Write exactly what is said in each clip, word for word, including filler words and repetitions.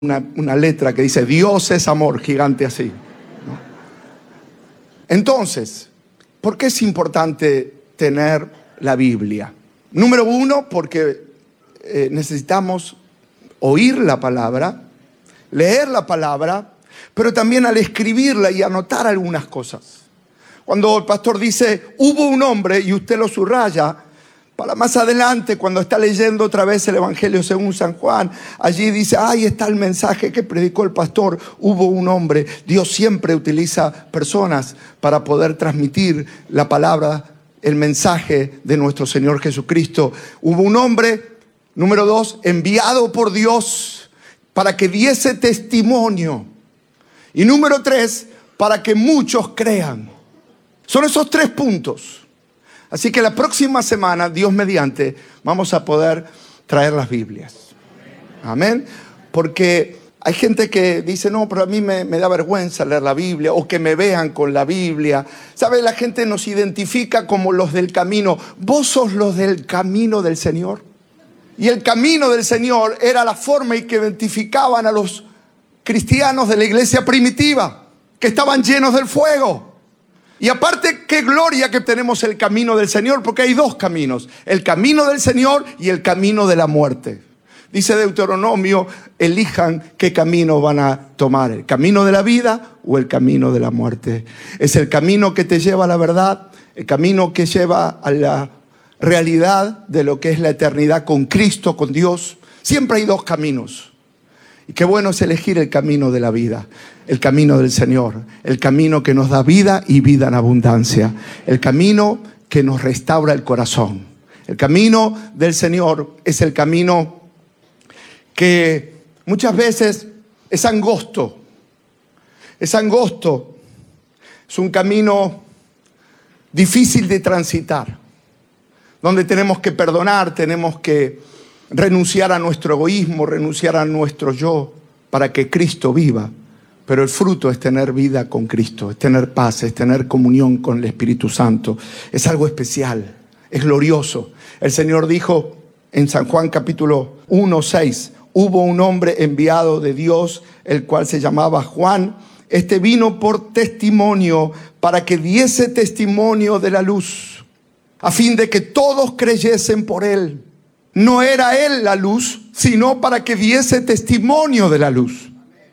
una, una letra que dice Dios es amor, gigante así, ¿no? Entonces, ¿por qué es importante tener la Biblia? Número uno, porque eh, necesitamos oír la palabra, leer la palabra, pero también al escribirla y anotar algunas cosas. Cuando el pastor dice, hubo un hombre, y usted lo subraya, para más adelante, cuando está leyendo otra vez el Evangelio según San Juan, allí dice, ahí está el mensaje que predicó el pastor, hubo un hombre. Dios siempre utiliza personas para poder transmitir la palabra, el mensaje de nuestro Señor Jesucristo. Hubo un hombre, número dos, enviado por Dios para que diese testimonio. Y número tres, para que muchos crean. Son esos tres puntos. Así que la próxima semana, Dios mediante, vamos a poder traer las Biblias. Amén. Porque hay gente que dice, no, pero a mí me, me da vergüenza leer la Biblia, o que me vean con la Biblia. ¿Sabe? La gente nos identifica como los del camino. ¿Vos sos los del camino del Señor? Y el camino del Señor era la forma en que identificaban a los cristianos de la iglesia primitiva, que estaban llenos del fuego. Y aparte, qué gloria que tenemos el camino del Señor, porque hay dos caminos, el camino del Señor y el camino de la muerte. Dice Deuteronomio, elijan qué camino van a tomar, el camino de la vida o el camino de la muerte. Es el camino que te lleva a la verdad, el camino que lleva a la realidad de lo que es la eternidad con Cristo, con Dios. Siempre hay dos caminos. Y qué bueno es elegir el camino de la vida, el camino del Señor, el camino que nos da vida y vida en abundancia, el camino que nos restaura el corazón. El camino del Señor es el camino que muchas veces es angosto, es angosto, es un camino difícil de transitar, donde tenemos que perdonar, tenemos que renunciar a nuestro egoísmo, renunciar a nuestro yo, para que Cristo viva. Pero el fruto es tener vida con Cristo, es tener paz, es tener comunión con el Espíritu Santo. Es algo especial, es glorioso. El Señor dijo en San Juan capítulo uno, seis, hubo un hombre enviado de Dios, el cual se llamaba Juan. Este vino por testimonio, para que diese testimonio de la luz, a fin de que todos creyesen por él. No era él la luz, sino para que diese testimonio de la luz.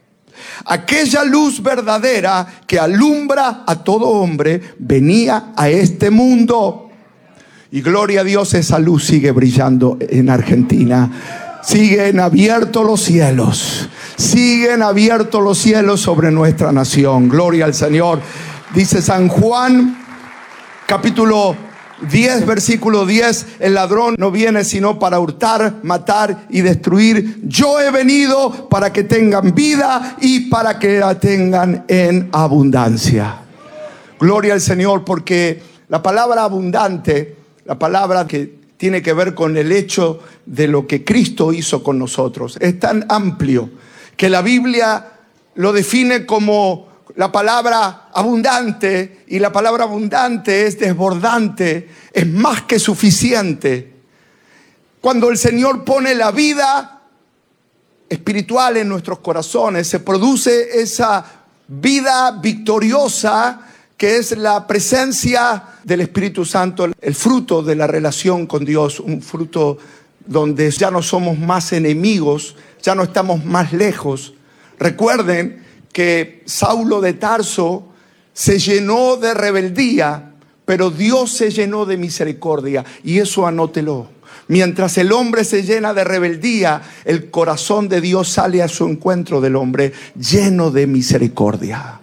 Aquella luz verdadera que alumbra a todo hombre venía a este mundo. Y gloria a Dios, esa luz sigue brillando en Argentina. Siguen abiertos los cielos. Siguen abiertos los cielos sobre nuestra nación. Gloria al Señor. Dice San Juan, capítulo diez, versículo diez, el ladrón no viene sino para hurtar, matar y destruir. Yo he venido para que tengan vida y para que la tengan en abundancia. Gloria al Señor, porque la palabra abundante, la palabra que tiene que ver con el hecho de lo que Cristo hizo con nosotros, es tan amplio que la Biblia lo define como la palabra abundante, y la palabra abundante es desbordante, es más que suficiente. Cuando el Señor pone la vida espiritual en nuestros corazones, se produce esa vida victoriosa que es la presencia del Espíritu Santo, el fruto de la relación con Dios, un fruto donde ya no somos más enemigos, ya no estamos más lejos. Recuerden que Saulo de Tarso se llenó de rebeldía, pero Dios se llenó de misericordia, y eso anótelo. Mientras el hombre se llena de rebeldía, el corazón de Dios sale a su encuentro del hombre lleno de misericordia.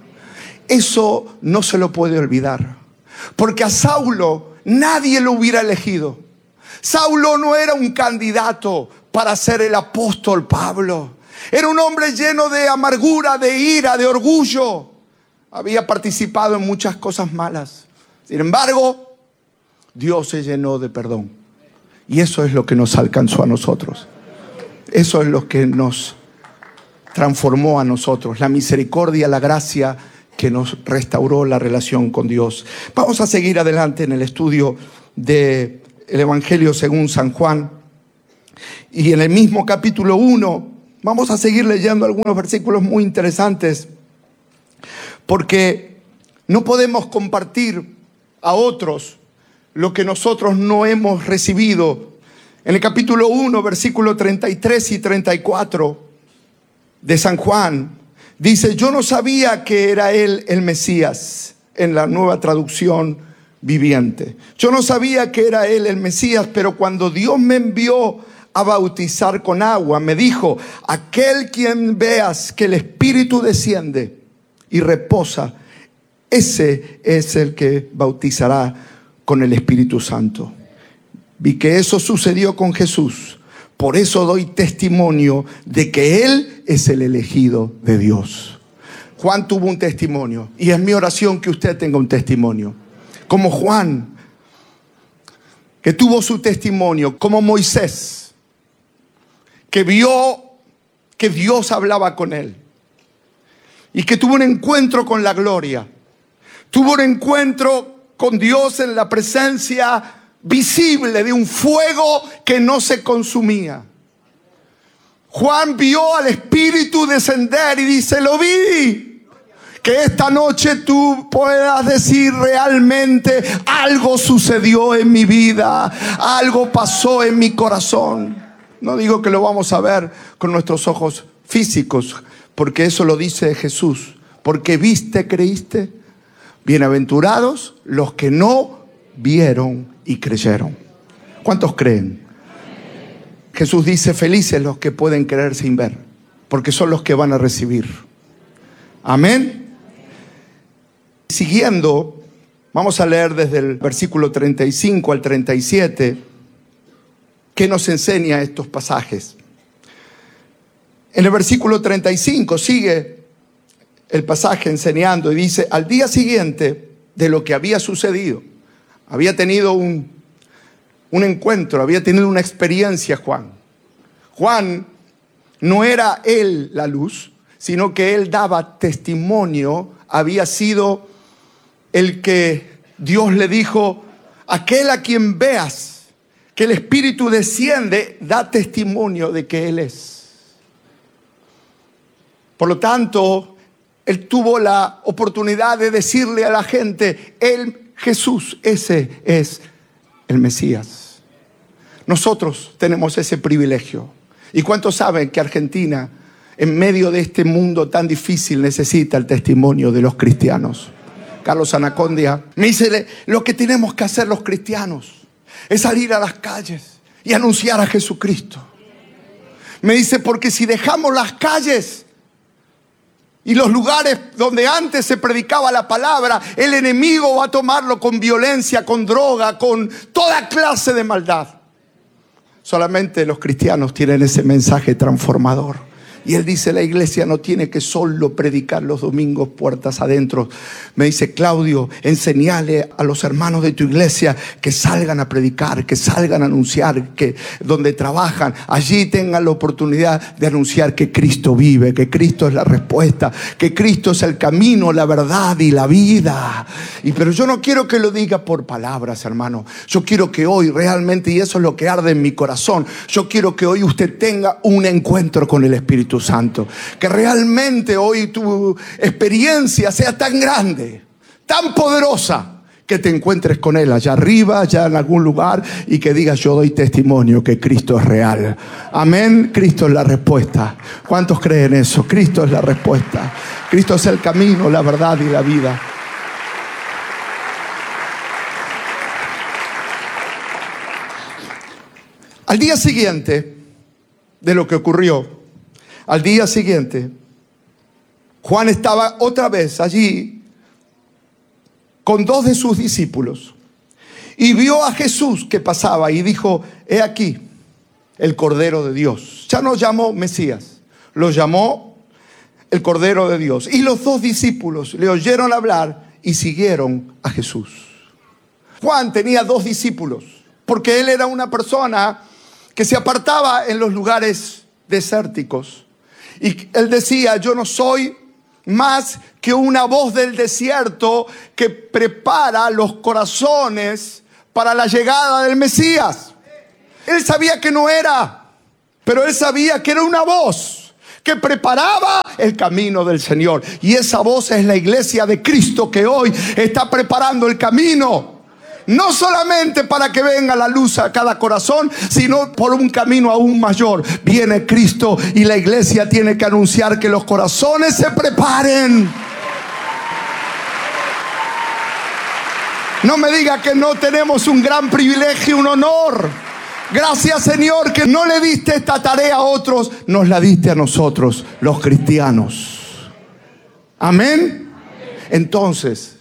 Eso no se lo puede olvidar, porque a Saulo nadie lo hubiera elegido. Saulo no era un candidato para ser el apóstol Pablo. Era un hombre lleno de amargura, de ira, de orgullo. Había participado en muchas cosas malas. Sin embargo, Dios se llenó de perdón. Y eso es lo que nos alcanzó a nosotros. Eso es lo que nos transformó a nosotros. La misericordia, la gracia que nos restauró la relación con Dios. Vamos a seguir adelante en el estudio del Evangelio según San Juan. Y en el mismo capítulo uno, Vamos a seguir leyendo algunos versículos muy interesantes, porque no podemos compartir a otros lo que nosotros no hemos recibido. En el capítulo uno, versículos treinta y tres y treinta y cuatro de San Juan, dice: yo no sabía que era él el Mesías, en la Nueva Traducción Viviente. Yo no sabía que era él el Mesías, pero cuando Dios me envió a bautizar con agua, me dijo: aquel quien veas que el Espíritu desciende y reposa, ese es el que bautizará con el Espíritu Santo. Vi que eso sucedió con Jesús. Por eso doy testimonio de que Él es el elegido de Dios. Juan tuvo un testimonio, y es mi oración que usted tenga un testimonio. Como Juan, que tuvo su testimonio, como Moisés, que vio que Dios hablaba con él, y que tuvo un encuentro con la gloria. Tuvo un encuentro con Dios en la presencia visible de un fuego que no se consumía. Juan vio al Espíritu descender y dice: lo vi. Que esta noche tú puedas decir: realmente algo sucedió en mi vida, algo pasó en mi corazón. No digo que lo vamos a ver con nuestros ojos físicos, porque eso lo dice Jesús. Porque viste, creíste. Bienaventurados los que no vieron y creyeron. ¿Cuántos creen? Jesús dice: felices los que pueden creer sin ver, porque son los que van a recibir. Amén. Siguiendo, vamos a leer desde el versículo treinta y cinco al treinta y siete. ¿Qué nos enseña estos pasajes? En el versículo treinta y cinco sigue el pasaje enseñando y dice: al día siguiente de lo que había sucedido, había tenido un, un encuentro, había tenido una experiencia Juan. Juan no era él la luz, sino que él daba testimonio, había sido el que Dios le dijo: aquel a quien veas que el Espíritu desciende, da testimonio de que Él es. Por lo tanto, Él tuvo la oportunidad de decirle a la gente: Él, Jesús, ese es el Mesías. Nosotros tenemos ese privilegio. ¿Y cuántos saben que Argentina, en medio de este mundo tan difícil, necesita el testimonio de los cristianos? Carlos Anacondia me dice: lo que tenemos que hacer los cristianos es salir a las calles y anunciar a Jesucristo. Me dice: porque si dejamos las calles y los lugares donde antes se predicaba la palabra, el enemigo va a tomarlo con violencia, con droga, con toda clase de maldad. Solamente los cristianos tienen ese mensaje transformador. Y él dice: la iglesia no tiene que solo predicar los domingos puertas adentro. Me dice: Claudio, enseñale a los hermanos de tu iglesia que salgan a predicar, que salgan a anunciar, que donde trabajan, allí tengan la oportunidad de anunciar que Cristo vive, que Cristo es la respuesta, que Cristo es el camino, la verdad y la vida. Y pero yo no quiero que lo diga por palabras, hermano. Yo quiero que hoy realmente, y eso es lo que arde en mi corazón, yo quiero que hoy usted tenga un encuentro con el Espíritu Santo, que realmente hoy tu experiencia sea tan grande, tan poderosa, que te encuentres con Él allá arriba, allá en algún lugar, y que digas: yo doy testimonio que Cristo es real. Amén. Cristo es la respuesta. ¿Cuántos creen eso? Cristo es la respuesta. Cristo es el camino, la verdad y la vida. Al día siguiente de lo que ocurrió, Al día siguiente, Juan estaba otra vez allí con dos de sus discípulos y vio a Jesús que pasaba y dijo: he aquí el Cordero de Dios. Ya no llamó Mesías, lo llamó el Cordero de Dios. Y los dos discípulos le oyeron hablar y siguieron a Jesús. Juan tenía dos discípulos porque él era una persona que se apartaba en los lugares desérticos. Y él decía: yo no soy más que una voz del desierto que prepara los corazones para la llegada del Mesías. Él sabía que no era, pero él sabía que era una voz que preparaba el camino del Señor. Y esa voz es la iglesia de Cristo que hoy está preparando el camino. No solamente para que venga la luz a cada corazón, sino por un camino aún mayor. Viene Cristo y la iglesia tiene que anunciar que los corazones se preparen. No me diga que no tenemos un gran privilegio, un honor. Gracias, Señor, que no le diste esta tarea a otros, nos la diste a nosotros, los cristianos. Amén. Entonces,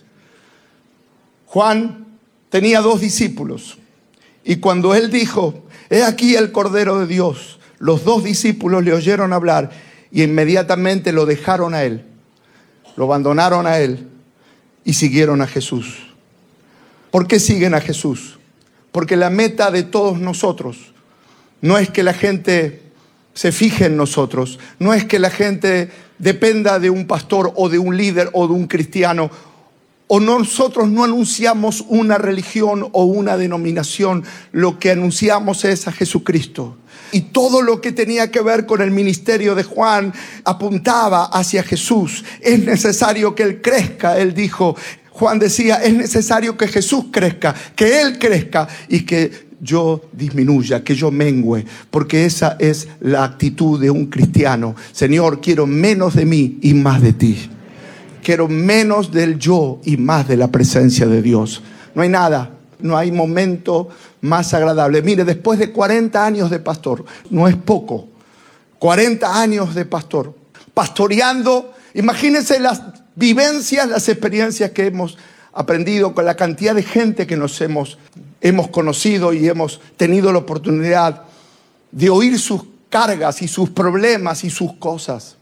Juan tenía dos discípulos, y cuando él dijo: he aquí el Cordero de Dios, los dos discípulos le oyeron hablar y inmediatamente lo dejaron a él, lo abandonaron a él y siguieron a Jesús. ¿Por qué siguen a Jesús? Porque la meta de todos nosotros no es que la gente se fije en nosotros, no es que la gente dependa de un pastor o de un líder o de un cristiano. O nosotros no anunciamos una religión o una denominación, lo que anunciamos es a Jesucristo. Y todo lo que tenía que ver con el ministerio de Juan apuntaba hacia Jesús. Es necesario que Él crezca, Él dijo. Juan decía, es necesario que Jesús crezca, que Él crezca y que yo disminuya, que yo mengüe, porque esa es la actitud de un cristiano. Señor, quiero menos de mí y más de ti. Quiero menos del yo y más de la presencia de Dios. No hay nada, no hay momento más agradable. Mire, después de cuarenta años de pastor, no es poco, cuarenta años de pastor, pastoreando, imagínense las vivencias, las experiencias que hemos aprendido con la cantidad de gente que nos hemos, hemos conocido y hemos tenido la oportunidad de oír sus cargas y sus problemas y sus cosas.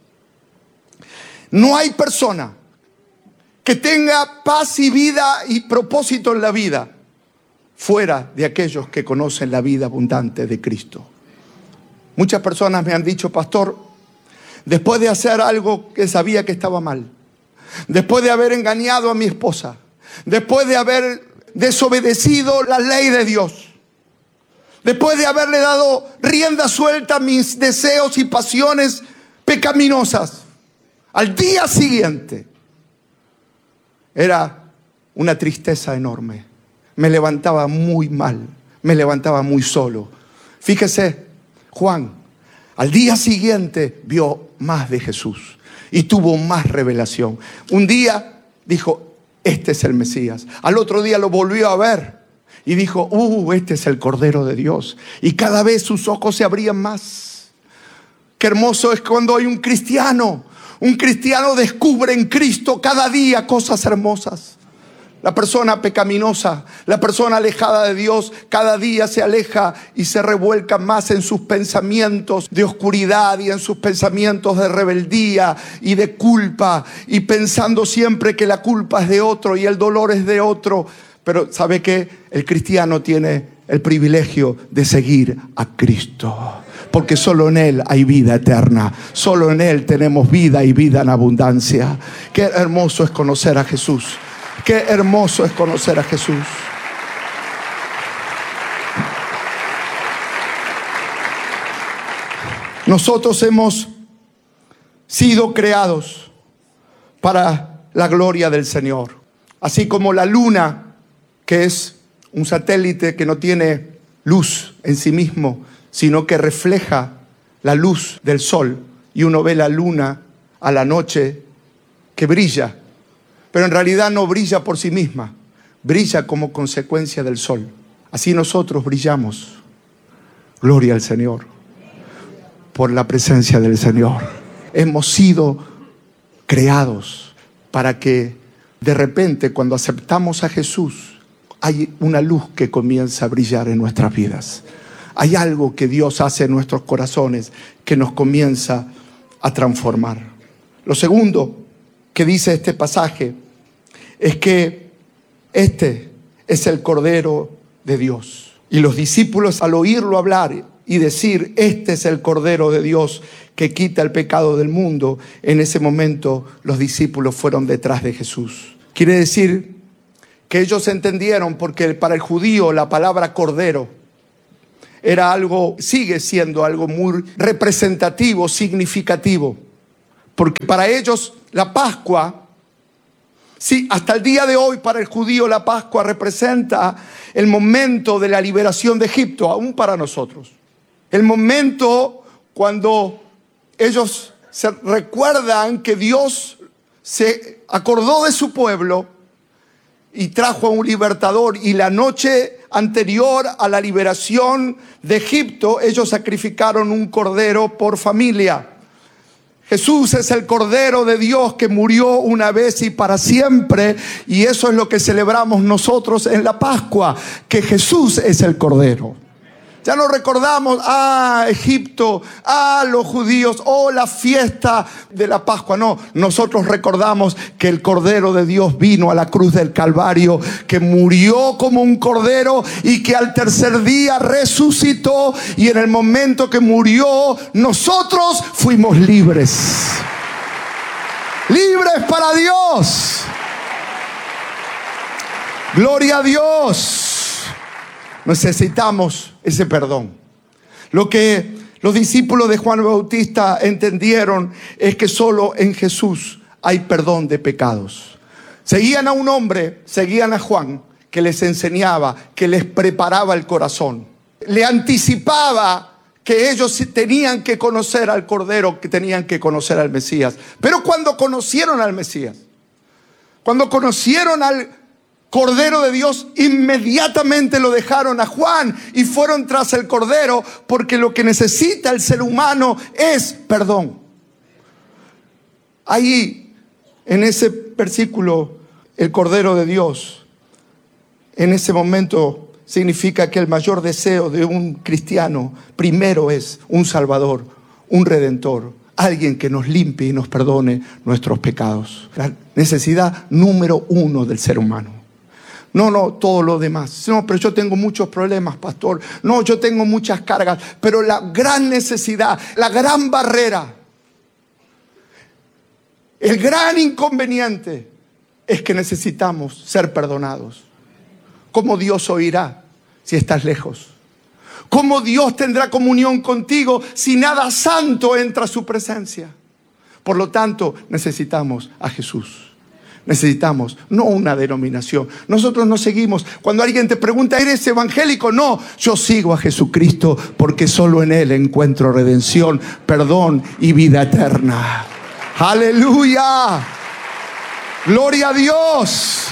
No hay persona que tenga paz y vida y propósito en la vida fuera de aquellos que conocen la vida abundante de Cristo. Muchas personas me han dicho: pastor, después de hacer algo que sabía que estaba mal, después de haber engañado a mi esposa, después de haber desobedecido la ley de Dios, después de haberle dado rienda suelta a mis deseos y pasiones pecaminosas, al día siguiente era una tristeza enorme. Me levantaba muy mal, me levantaba muy solo. Fíjese, Juan, al día siguiente vio más de Jesús y tuvo más revelación. Un día dijo: este es el Mesías. Al otro día lo volvió a ver y dijo: uh, este es el Cordero de Dios. Y cada vez sus ojos se abrían más. Qué hermoso es cuando hay un cristiano. Un cristiano descubre en Cristo cada día cosas hermosas. La persona pecaminosa, la persona alejada de Dios, cada día se aleja y se revuelca más en sus pensamientos de oscuridad y en sus pensamientos de rebeldía y de culpa, y pensando siempre que la culpa es de otro y el dolor es de otro. Pero ¿sabe qué? El cristiano tiene el privilegio de seguir a Cristo, porque solo en Él hay vida eterna. Solo en Él tenemos vida y vida en abundancia. Qué hermoso es conocer a Jesús. Qué hermoso es conocer a Jesús. Nosotros hemos sido creados para la gloria del Señor. Así como la luna, que es un satélite que no tiene luz en sí mismo, sino que refleja la luz del sol, y uno ve la luna a la noche que brilla, pero en realidad no brilla por sí misma, brilla como consecuencia del sol. Así nosotros brillamos, gloria al Señor, por la presencia del Señor. Hemos sido creados para que de repente, cuando aceptamos a Jesús, hay una luz que comienza a brillar en nuestras vidas. Hay algo que Dios hace en nuestros corazones que nos comienza a transformar. Lo segundo que dice este pasaje es que este es el Cordero de Dios. Y los discípulos, al oírlo hablar y decir: este es el Cordero de Dios que quita el pecado del mundo, en ese momento los discípulos fueron detrás de Jesús. Quiere decir que ellos entendieron, porque para el judío la palabra cordero era algo, sigue siendo algo muy representativo, significativo. Porque para ellos la Pascua, sí, hasta el día de hoy para el judío la Pascua representa el momento de la liberación de Egipto, aún para nosotros. El momento cuando ellos se recuerdan que Dios se acordó de su pueblo y trajo a un libertador, y la noche anterior a la liberación de Egipto ellos sacrificaron un cordero por familia. Jesús es el Cordero de Dios que murió una vez y para siempre, y eso es lo que celebramos nosotros en la Pascua, que Jesús es el Cordero. Ya no recordamos, ah, Egipto, ah, los judíos, oh, la fiesta de la Pascua. No, nosotros recordamos que el Cordero de Dios vino a la cruz del Calvario, que murió como un cordero y que al tercer día resucitó, y en el momento que murió, nosotros fuimos libres. Libres para Dios. Gloria a Dios. Necesitamos ese perdón. Lo que los discípulos de Juan Bautista entendieron es que solo en Jesús hay perdón de pecados. Seguían a un hombre, seguían a Juan, que les enseñaba, que les preparaba el corazón. Le anticipaba que ellos tenían que conocer al Cordero, que tenían que conocer al Mesías. Pero cuando conocieron al Mesías, cuando conocieron al Cordero de Dios, inmediatamente lo dejaron a Juan y fueron tras el Cordero, porque lo que necesita el ser humano es perdón. Ahí, en ese versículo, el Cordero de Dios, en ese momento, significa que el mayor deseo de un cristiano primero es un Salvador, un Redentor, alguien que nos limpie y nos perdone nuestros pecados. La necesidad número uno del ser humano. No, no, todo lo demás. No, pero yo tengo muchos problemas, pastor. No, yo tengo muchas cargas. Pero la gran necesidad, la gran barrera, el gran inconveniente es que necesitamos ser perdonados. ¿Cómo Dios oirá si estás lejos? ¿Cómo Dios tendrá comunión contigo si nada santo entra a su presencia? Por lo tanto, necesitamos a Jesús. Necesitamos, no una denominación. Nosotros no seguimos. Cuando alguien te pregunta, ¿eres evangélico? No, yo sigo a Jesucristo porque solo en Él encuentro redención, perdón y vida eterna. ¡Aleluya! ¡Gloria a Dios!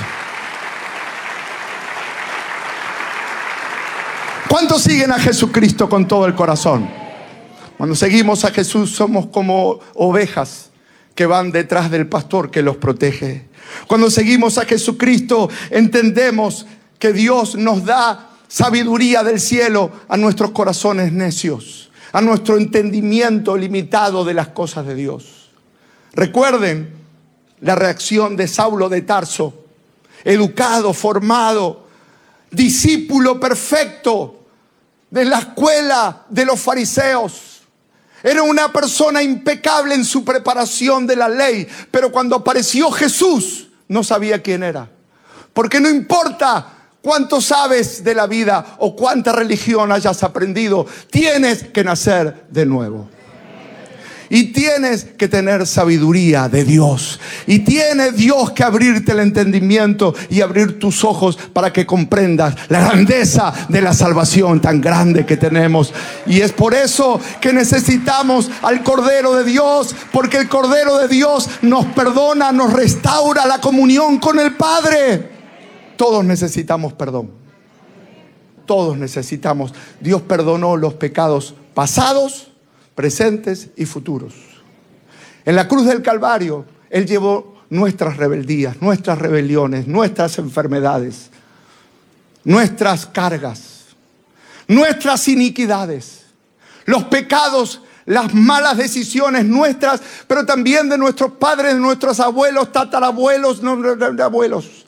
¿Cuántos siguen a Jesucristo con todo el corazón? Cuando seguimos a Jesús somos como ovejas que van detrás del pastor que los protege. Cuando seguimos a Jesucristo entendemos que Dios nos da sabiduría del cielo a nuestros corazones necios, a nuestro entendimiento limitado de las cosas de Dios. Recuerden la reacción de Saulo de Tarso, educado, formado, discípulo perfecto de la escuela de los fariseos. Era una persona impecable en su preparación de la ley, pero cuando apareció Jesús no sabía quién era. Porque no importa cuánto sabes de la vida o cuánta religión hayas aprendido, tienes que nacer de nuevo. Y tienes que tener sabiduría de Dios. Y tiene Dios que abrirte el entendimiento y abrir tus ojos para que comprendas la grandeza de la salvación tan grande que tenemos. Y es por eso que necesitamos al Cordero de Dios, porque el Cordero de Dios nos perdona, nos restaura la comunión con el Padre. Todos necesitamos perdón. Todos necesitamos. Dios perdonó los pecados pasados, presentes y futuros. En la cruz del Calvario, Él llevó nuestras rebeldías, nuestras rebeliones, nuestras enfermedades, nuestras cargas, nuestras iniquidades, los pecados, las malas decisiones nuestras, pero también de nuestros padres, de nuestros abuelos, tatarabuelos, no, no, no, abuelos.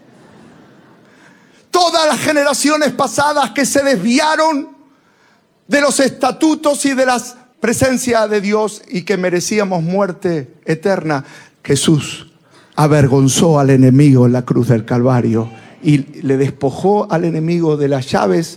Todas las generaciones pasadas que se desviaron de los estatutos y de las presencia de Dios y que merecíamos muerte eterna, Jesús avergonzó al enemigo en la cruz del Calvario y le despojó al enemigo de las llaves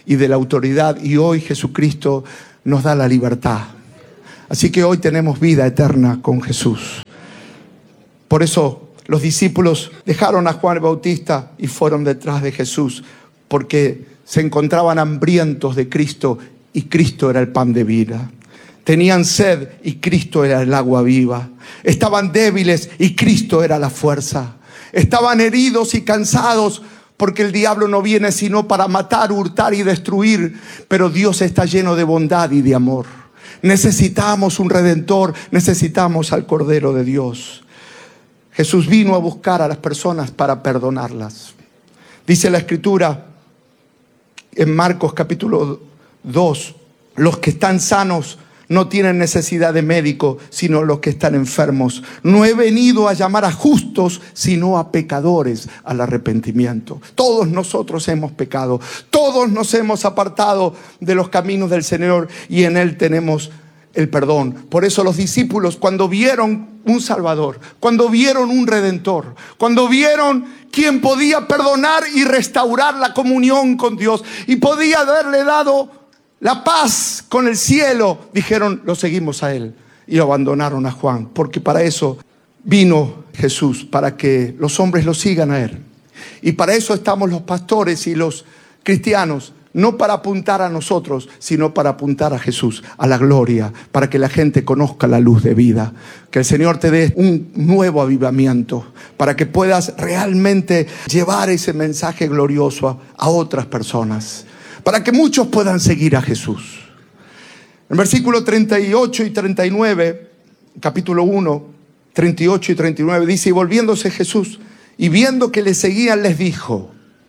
y de la autoridad, y hoy Jesucristo nos da la libertad. Así que hoy tenemos vida eterna con Jesús. Por eso los discípulos dejaron a Juan el Bautista y fueron detrás de Jesús, porque se encontraban hambrientos de Cristo y Cristo era el pan de vida. Tenían sed y Cristo era el agua viva. Estaban débiles y Cristo era la fuerza. Estaban heridos y cansados, porque el diablo no viene sino para matar, hurtar y destruir. Pero Dios está lleno de bondad y de amor. Necesitamos un Redentor, necesitamos al Cordero de Dios. Jesús vino a buscar a las personas para perdonarlas. Dice la Escritura en Marcos capítulo dos, los que están sanos no tienen necesidad de médico, sino los que están enfermos. No he venido a llamar a justos, sino a pecadores al arrepentimiento. Todos nosotros hemos pecado. Todos nos hemos apartado de los caminos del Señor y en Él tenemos el perdón. Por eso los discípulos, cuando vieron un Salvador, cuando vieron un Redentor, cuando vieron quien podía perdonar y restaurar la comunión con Dios y podía haberle dado la paz con el cielo, dijeron, lo seguimos a Él. Y lo abandonaron a Juan, porque para eso vino Jesús, para que los hombres lo sigan a Él. Y para eso estamos los pastores y los cristianos, no para apuntar a nosotros, sino para apuntar a Jesús, a la gloria, para que la gente conozca la luz de vida. Que el Señor te dé un nuevo avivamiento, para que puedas realmente llevar ese mensaje glorioso a, a otras personas, para que muchos puedan seguir a Jesús. En versículo treinta y ocho y treinta y nueve, capítulo uno, treinta y ocho y treinta y nueve, dice: y volviéndose Jesús y viendo que le seguían, les dijo: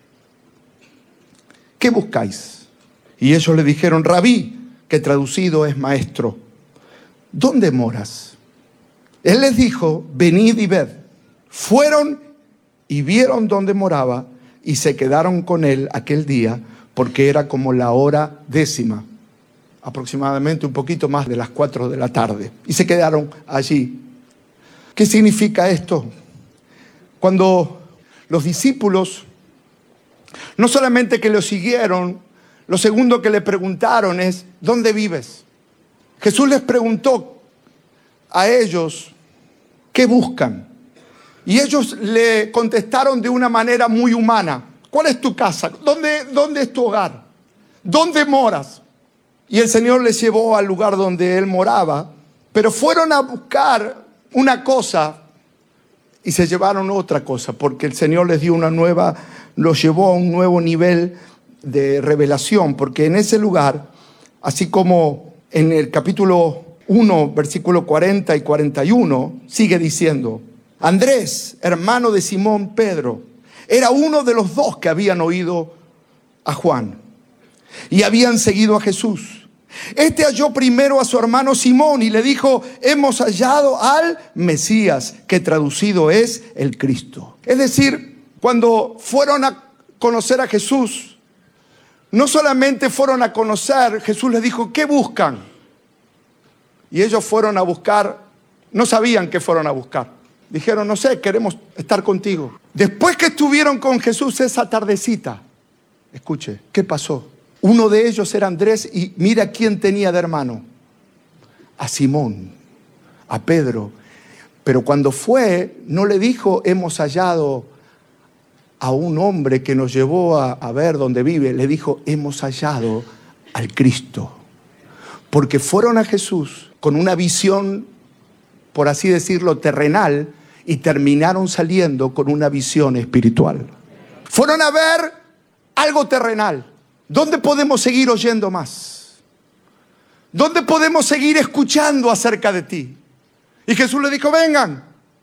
¿qué buscáis? Y ellos le dijeron: Rabí, que traducido es maestro, ¿dónde moras? Él les dijo: venid y ved. Fueron y vieron dónde moraba y se quedaron con él aquel día, porque era como la hora décima, aproximadamente un poquito más de las cuatro de la tarde. Y se quedaron allí. ¿Qué significa esto? Cuando los discípulos, no solamente que lo siguieron, lo segundo que le preguntaron es: ¿dónde vives? Jesús les preguntó a ellos: ¿qué buscan? Y ellos le contestaron de una manera muy humana: ¿cuál es tu casa? ¿Dónde, dónde es tu hogar? ¿Dónde moras? Y el Señor les llevó al lugar donde Él moraba, pero fueron a buscar una cosa y se llevaron otra cosa, porque el Señor les dio una nueva, los llevó a un nuevo nivel de revelación, porque en ese lugar, así como en el capítulo uno, versículo cuarenta y cuarenta y uno, sigue diciendo: Andrés, hermano de Simón Pedro, era uno de los dos que habían oído a Juan y habían seguido a Jesús. Este halló primero a su hermano Simón y le dijo: hemos hallado al Mesías, que traducido es el Cristo. Es decir, cuando fueron a conocer a Jesús, no solamente fueron a conocer, Jesús les dijo: ¿qué buscan? Y ellos fueron a buscar, no sabían qué fueron a buscar. Dijeron: no sé, queremos estar contigo. Después que estuvieron con Jesús esa tardecita, escuche, ¿qué pasó? Uno de ellos era Andrés, y mira quién tenía de hermano: a Simón, a Pedro. Pero cuando fue, no le dijo: hemos hallado a un hombre que nos llevó a, a ver dónde vive. Le dijo: hemos hallado al Cristo. Porque fueron a Jesús con una visión, por así decirlo, terrenal, y terminaron saliendo con una visión espiritual. Fueron a ver algo terrenal. ¿Dónde podemos seguir oyendo más? ¿Dónde podemos seguir escuchando acerca de ti? Y Jesús le dijo: vengan.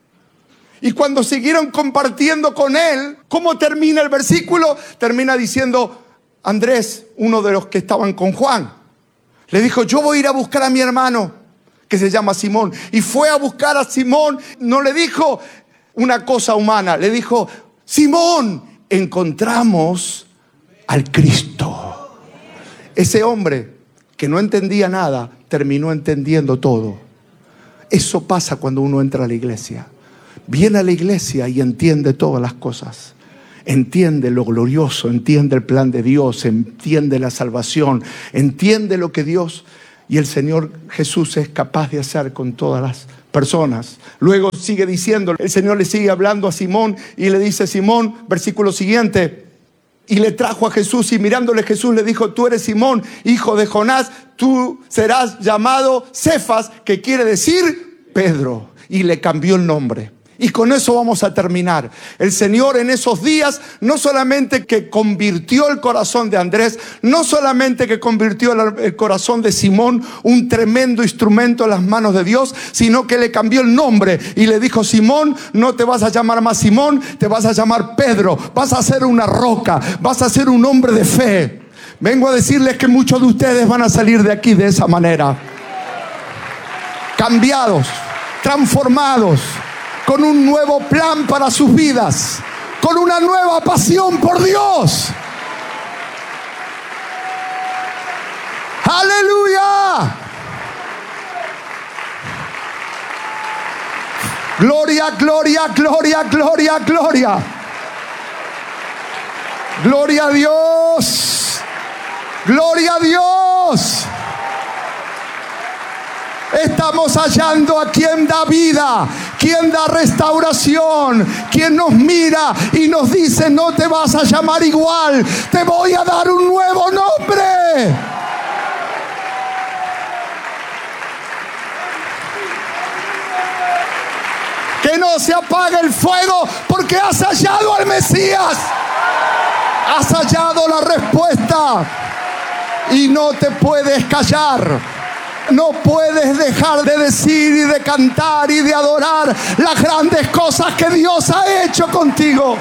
Y cuando siguieron compartiendo con él, ¿cómo termina el versículo? Termina diciendo: Andrés, uno de los que estaban con Juan, le dijo: yo voy a ir a buscar a mi hermano, que se llama Simón. Y fue a buscar a Simón. No le dijo una cosa humana, le dijo: Simón, encontramos al Cristo. Ese hombre que no entendía nada, terminó entendiendo todo. Eso pasa cuando uno entra a la iglesia. Viene a la iglesia y entiende todas las cosas. entiende lo glorioso, entiende el plan de Dios, entiende la salvación, entiende lo que Dios y el Señor Jesús es capaz de hacer con todas las personas. Luego sigue diciendo, el Señor le sigue hablando a Simón y le dice: Simón, versículo siguiente, y le trajo a Jesús, y mirándole Jesús le dijo: tú eres Simón, hijo de Jonás, tú serás llamado Cefas, que quiere decir Pedro. Y le cambió el nombre. Y con eso vamos a terminar. El Señor en esos días no solamente que convirtió el corazón de Andrés, no solamente que convirtió el corazón de Simón, un tremendo instrumento en las manos de Dios, sino que le cambió el nombre y le dijo: Simón, no te vas a llamar más Simón, te vas a llamar Pedro, vas a ser una roca, vas a ser un hombre de fe. Vengo a decirles que muchos de ustedes van a salir de aquí de esa manera, cambiados, transformados, con un nuevo plan para sus vidas, con una nueva pasión por Dios. ¡Aleluya! Gloria, gloria, gloria, gloria, gloria. Gloria a Dios. Gloria a Dios. Estamos hallando a quien da vida, quien da restauración, quien nos mira y nos dice: no te vas a llamar igual, te voy a dar un nuevo nombre. Que no se apague el fuego, porque has hallado al Mesías, has hallado la respuesta y no te puedes callar. No puedes dejar de decir y de cantar y de adorar las grandes cosas que Dios ha hecho contigo.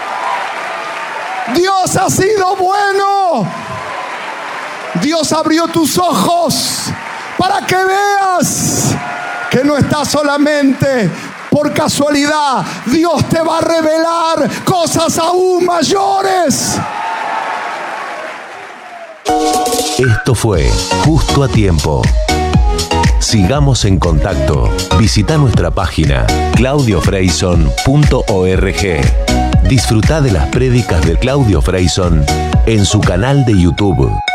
Dios ha sido bueno. Dios abrió tus ojos para que veas que no estás solamente por casualidad. Dios te va a revelar cosas aún mayores. Esto fue Justo a Tiempo. Sigamos en contacto. Visita nuestra página claudio freyson punto org. Disfruta de las prédicas de Claudio Freyson en su canal de YouTube.